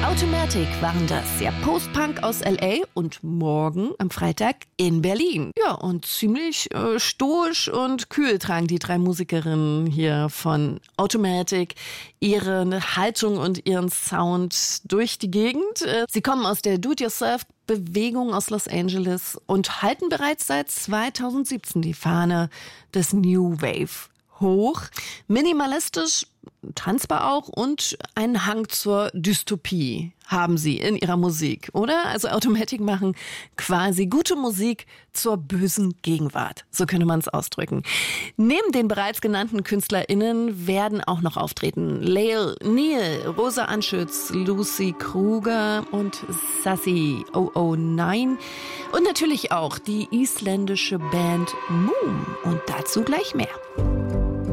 Automatic waren das, ja, Post-Punk aus L.A. und morgen am Freitag in Berlin. Ja, und ziemlich stoisch und kühl tragen die drei Musikerinnen hier von Automatic ihre Haltung und ihren Sound durch die Gegend. Sie kommen aus der Do-it-yourself-Bewegung aus Los Angeles und halten bereits seit 2017 die Fahne des New Wave hoch. Minimalistisch, tanzbar auch und einen Hang zur Dystopie haben sie in ihrer Musik, oder? Also Automatic machen quasi gute Musik zur bösen Gegenwart. So könnte man es ausdrücken. Neben den bereits genannten KünstlerInnen werden auch noch auftreten Lael Neal, Rosa Anschütz, Lucy Kruger und Sassy 009 und natürlich auch die isländische Band Moon. Und dazu gleich mehr.